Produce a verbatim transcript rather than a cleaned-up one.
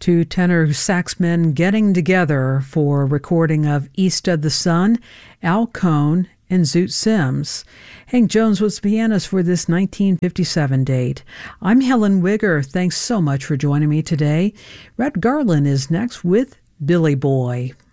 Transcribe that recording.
two tenor saxmen getting together for a recording of East of the Sun, Al Cohn and Zoot Sims. Hank Jones was the pianist for this nineteen fifty-seven date. I'm Helen Wigger. Thanks so much for joining me today. Red Garland is next with Billy Boy.